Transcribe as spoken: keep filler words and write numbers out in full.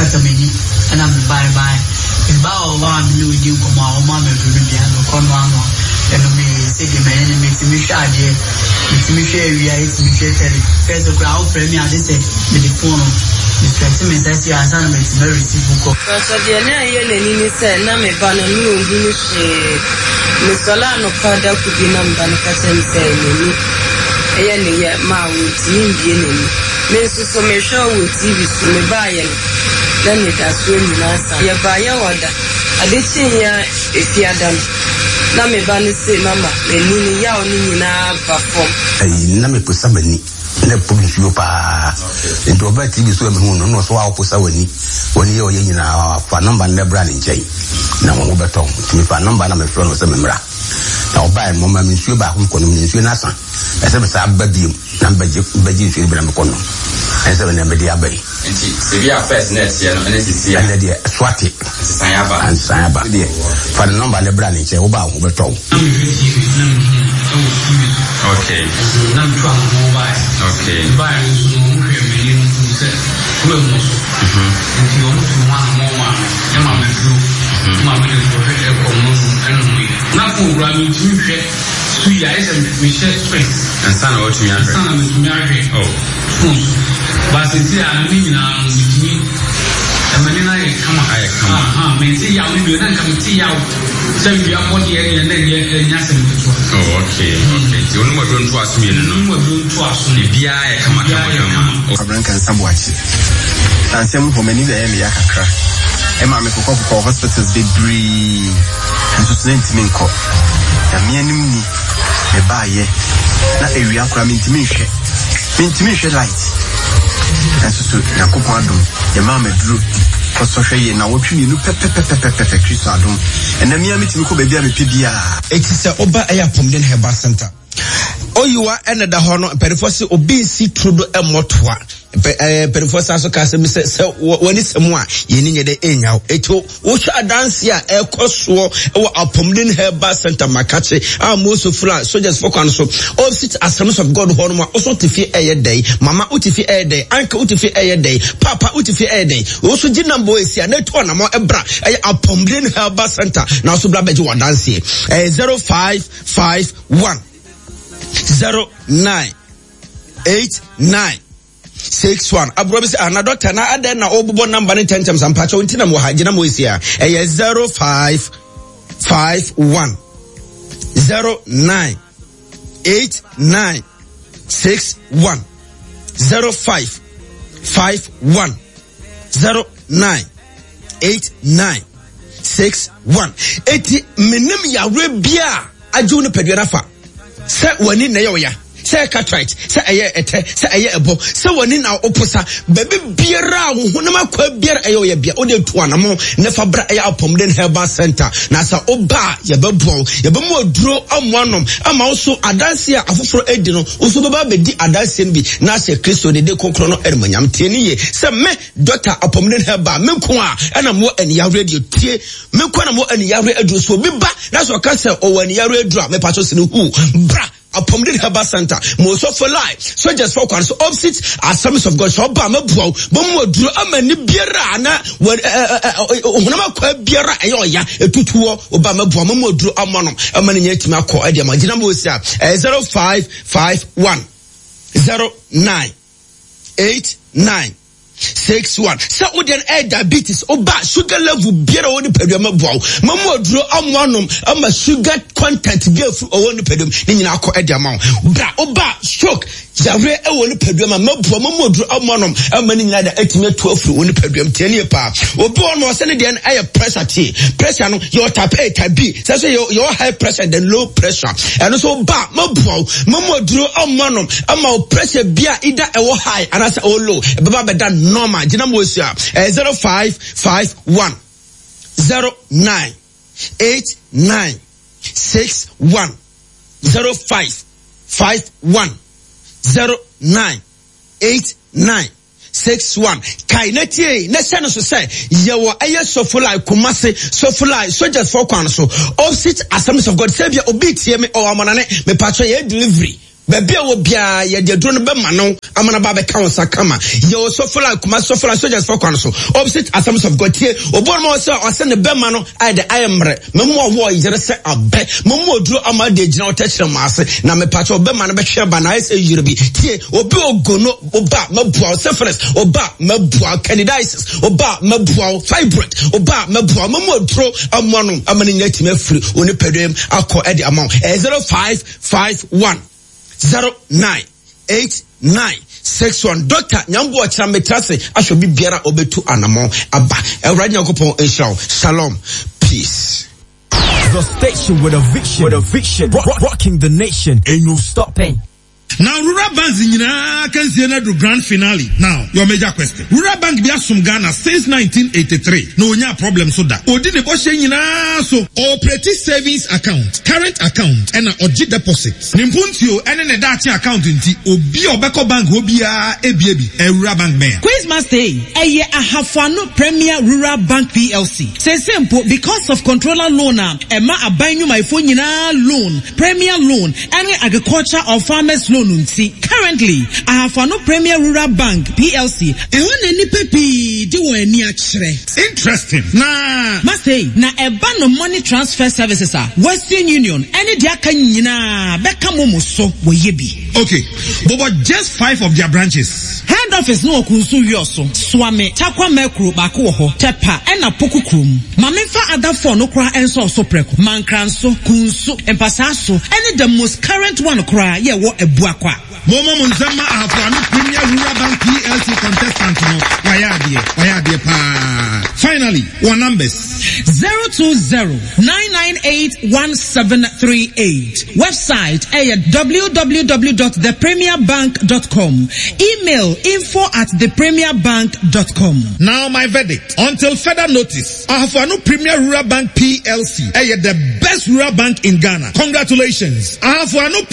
Catamini, and I'm bye bye. In Bow, one blue dew from our mamma, and Conwano, and me, city man, and Miss Misha, Miss Misha, we are Michelle, first of crowd, premier, this is the phone. Mister Simmons, I see our son makes very simple. So the Nini said, Name Banner, Miss Solano Pada could be number and Catam saying, Any ma with Indian. Miss Somesha with T V to me buy and then it has been nice. You buy your order. I did see ya if you are done. Name Banner say, Mamma, the Nini Yao Nina perform. Name put somebody. Ne publish you pa into a T V so who knows how to say when you are in our number nebra in chain. Now one over tongue to me for number I'm a friend of some member. Now by Mamma means you back who can mean you nasa. As if it's a baby number Beji Bramcono. And seven Media Bay. And Sevilla first next year, and this is the idea Swati Sayaba and Sayaba. For the number nebra in chain over tongue. Okay. Okay. Buy some million to say, well, and you want to one more, and my blue, my middle professional enemy. Nothing running to share, three eyes and we share space. And son of to marry. Oh, but since I'm living on with me, and when I come, I come, ah, may see how we do not come see how. So you are forty and then yes. Oh, okay, okay. You know what don't trust me, no one don't trust me. Be I come out of Branca and somewhat. And some for many the area crack. Emma make a couple of hospitals they breathe and to send to me call. And me and me, a buy ye. Not area cramming to me, intimation light. And so, Nacopadum, the mamma drew. Social now what you look perfect Christadum and then Miami to baby P B R. It is a Oba Ayapum in Heba Center. Oh, you are another honor, Perifosi obese Trudo and Motwa. Perifosa so Cassim says, so when it's a moi, you need the anyhow. Eto, Osha dance here, air coswo, or a Pomdin Heba Center, Makache, our most of fly, soldiers for council. All sit as sons of God, Horma, also to fear a day, Mama Utifi a day, Uncle Utifi a day, Papa Utifi a day. Also, Jinam boys here, net one more a bra, a Pomdin Heba Center. Now, so Blabeju dance here. Zero five five one. Zero nine eight nine six one. Abrobis ana doctor na aden na obubo number ni ten times ampacho untina mo hagina mo isia. Eh zero five five one zero nine eight nine six one zero five five one zero nine eight nine six one. Eti minim ya rebia aju no pedua nafa. Se wani na yo ya se cataract se eye ete se eye ebo se wani na oposa bebe biara wo na makwa biara eye ya bia o de to anamo na fa bra eye Apomden Herbal Center na sa oba ye bebo ye be mo duro amwanom ama wo so adanse a afoforo edi no wo so beba bedi adanse bi na se Kristo de de kokro no ermanyam tie ni ye se me Doctor Apomden Herbal me ko a na mo ani ya radio tie me ko na mo ani ya radio so bi ba na so ka se o wani ya radio me pacho se no hu bra Apomden Herbal Center, most of for life. So just for so opposites are Sons of God. So Obama bro, Bomo drew a many biara na when Unama kwa biara ayoya etutuo Obama bro Momo drew a monum a many yet mako idea. Majina Mosia zero five five one zero nine eight nine six one. So Udian air diabetes oba sugar level biara on the pedium bro. Momo drew a monum a sugar content girl through on the pedium in our co ediamount. Bra oba stroke. Yare e woni pedum ma bo momodru amonom amani nya da atime twelve woni pedum tenie pa obi ono se ne de aye pressure ti pressure no your type A type B say say your high pressure and low pressure and so ba mabo momodru amonom ama pressure bia ida e wo high and say o low e baba beda normal gina mo sia zero five five one zero nine eight nine six one zero five five one zero nine eight nine six one. Kaineti na se no so say ye wo aye sofulai kumase sofulai soldiers for kwan so all sit Assemblies of God say bia obi tie me o amanane me patcho ye delivery Baby will be a ye drone bemano, amana babe council kama. Yo so for like kuma so for like soldiers for council. Opposite Assemblies of God here, Obormo sir or send the bemano, I the ayamre, Memo war is just a bet, Momo drew a mad general touch the mass, na me patch of bemana be share by nice you be here, Obo go no, Oba, Mabua, syphilis, Oba, Mabua, candidiasis, Oba, Mabua, fibroid, Oba, Mabua, Momo draw a monum, a man in me free, only pedem, I'll call Eddie amount, zero five five one zero nine eight nine six one. Doctor Nyambo Chametase, I should be better obetu anamo, Abba, Elrania Copo, Eshao, Shalom, peace. The station with a vision, with a vision, rock, rocking the nation, ain't no stopping. Now, Rural Bank Zina can see another grand finale. Now, your major question. Rural Bank be from Ghana since nineteen eighty-three. No, no problem so that. Odi ne boshe nyina so. Operating savings account, current account, and a oji deposit. Nimpuntio, ene ne dati account inti. Obi obeko bank obi a ebiebi. E Rural Bank me. Quiz must say, eye ahafano Premier Rural Bank P L C. Say simple, because of controller loan, ema abanyu my phone nyina loan, Premier loan, any agriculture or farmers loan. Currently, I have no Premier Rural Bank P L C. Interesting. Nah. Must say, na a ban of money transfer services are Western Union. Any diaka nyina beka momoso wo yebi. Okay, but just five of their branches. Head office no kunsu yoso. Swame takwa mekru bako ho tepa ena poku krum. Mamemfa other four no kra enso so preko. Mankranso kunsu empasaso. Any the most current one kra ye wo ebu kwa. Momo Munzama Afano Premier Rural Bank P L C contestant no wayadie wayadie pa. Finally, one numbers zero two zero nine nine eight one seven three eight. Website at w w w dot the premier bank dot com. Email info at the premier bank dot com. Now my verdict. Until further notice, Afano Premier Rural Bank P L C, the best rural bank in Ghana. Congratulations. Afano